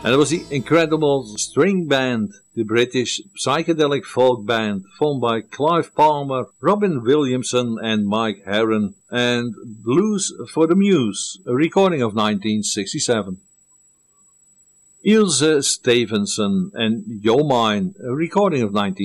En dat was die Incredible String Band, de British psychedelic folk band, formed by Clive Palmer, Robin Williamson and Mike Herron, and Blues for the Muse, a recording of 1967. Ilse Stevenson and Yo Mine, a recording of 1967.